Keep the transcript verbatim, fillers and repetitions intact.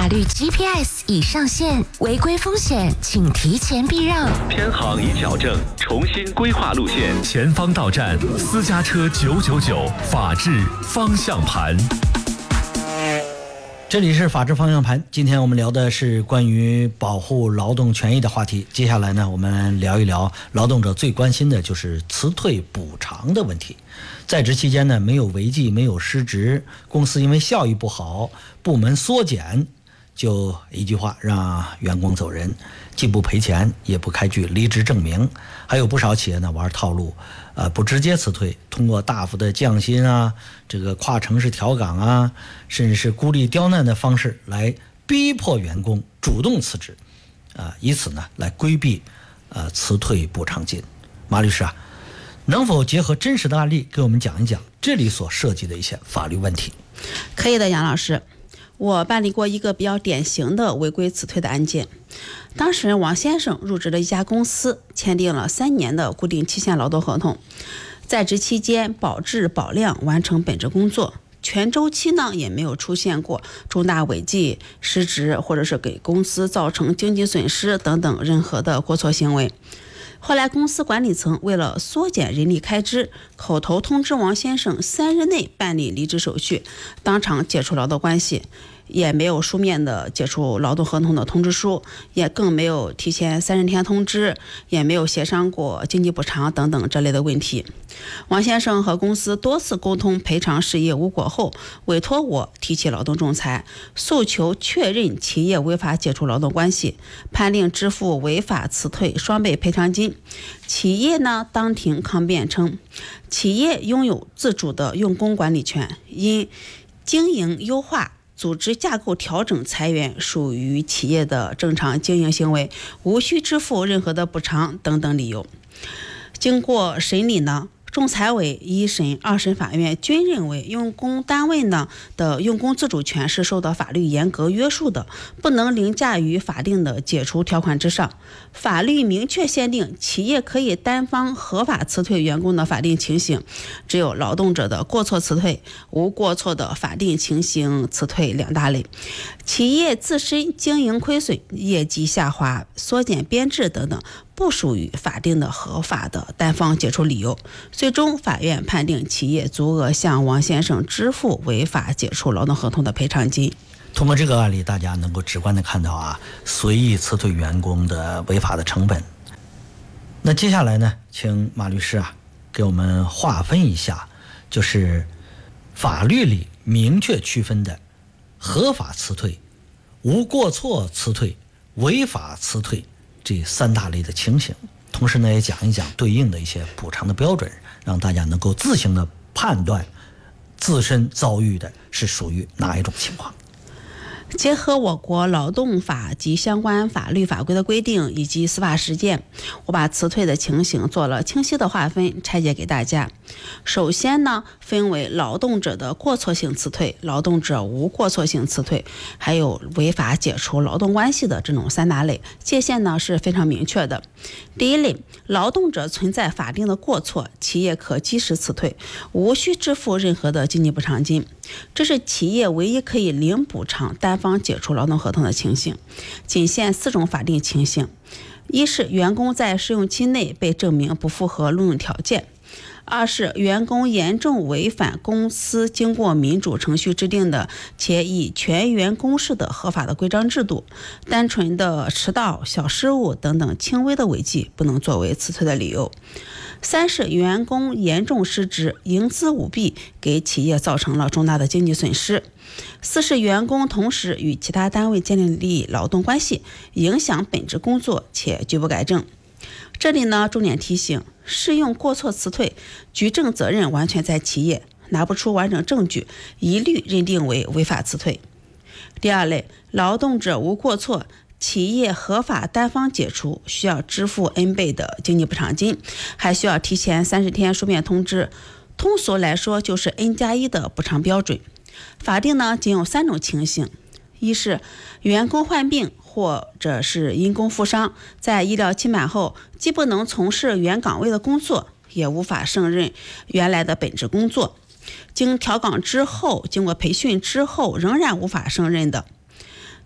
法律 G P S 已上线，违规风险请提前避让。 偏航已矫正，重新规划路线。 前方到站，私家车九九九，法治方向盘。 这里是法治方向盘，今天我们聊的是关于保护劳动权益的话题。接下来呢，我们聊一聊劳动者最关心的就是辞退补偿的问题。在职期间呢，没有违纪，没有失职，公司因为效益不好，部门缩减，就一句话让员工走人，既不赔钱，也不开具离职证明。还有不少企业呢玩套路，呃，不直接辞退，通过大幅的降薪啊，这个跨城市调岗啊，甚至是孤立刁难的方式来逼迫员工主动辞职，啊、呃，以此呢来规避呃辞退补偿金。马律师啊，能否结合真实的案例给我们讲一讲这里所涉及的一些法律问题？ 可以的，杨老师。我办理过一个比较典型的违规辞退的案件。当事人王先生入职了一家公司，签订了三年的固定期限劳动合同，在职期间保质保量完成本职工作，全周期呢也没有出现过重大违纪、失职或者是给公司造成经济损失等等任何的过错行为。后来公司管理层为了缩减人力开支，口头通知王先生三日内办理离职手续，当场解除劳动关系，也没有书面的解除劳动合同的通知书，也更没有提前三十天通知，也没有协商过经济补偿等等这类的问题。王先生和公司多次沟通赔偿事宜无果后，委托我提起劳动仲裁，诉求确认企业违法解除劳动关系，判令支付违法辞退双倍赔偿金。企业呢当庭抗辩称，企业拥有自主的用工管理权，因经营优化、组织架构调整裁员属于企业的正常经营行为，无需支付任何的补偿等等理由。经过审理呢，仲裁委一审、二审法院均认为，用工单位呢的用工自主权是受到法律严格约束的，不能凌驾于法定的解除条款之上。法律明确限定，企业可以单方合法辞退员工的法定情形，只有劳动者的过错辞退、无过错的法定情形辞退两大类。企业自身经营亏损、业绩下滑、缩减编制等等，不属于法定的合法的单方解除理由。最终法院判定企业足额向王先生支付违法解除劳动合同的赔偿金。 通过这个案例，大家能够直观的看到啊，随意辞退员工的违法的成本。那接下来呢，请马律师啊给我们划分一下，就是法律里明确区分的合法辞退、无过错辞退、违法辞退这三大类的情形，同时呢也讲一讲对应的一些补偿的标准，让大家能够自行的判断自身遭遇的是属于哪一种情况。 结合我国劳动法及相关法律法规的规定以及司法实践，我把辞退的情形做了清晰的划分，拆解给大家。首先呢，分为劳动者的过错性辞退、劳动者无过错性辞退，还有违法解除劳动关系的这种三大类，界限呢是非常明确的。第一类，劳动者存在法定的过错，企业可及时辞退，无需支付任何的经济补偿金，这是企业唯一可以零补偿单方解除劳动合同的情形。仅限四种法定情形：一是员工在试用期内被证明不符合录用条件；二是员工严重违反公司经过民主程序制定的且以全员公示的合法的规章制度，单纯的迟到、小失误等等轻微的违纪不能作为辞退的理由；三是员工严重失职、营私舞弊，给企业造成了重大的经济损失；四是员工同时与其他单位建立劳动关系，影响本职工作且拒不改正。这里呢，重点提醒，适用过错辞退，举证责任完全在企业，拿不出完整证据，一律认定为违法辞退。第二类，劳动者无过错，企业合法单方解除，需要支付 N 倍的经济补偿金，还需要提前三十天书面通知，通俗来说就是 N 加一的补偿标准。法定呢仅有三种情形：一是员工患病或者是因公负伤，在医疗期满后，既不能从事原岗位的工作，也无法胜任原来的本职工作，经调岗之后，经过培训之后仍然无法胜任的，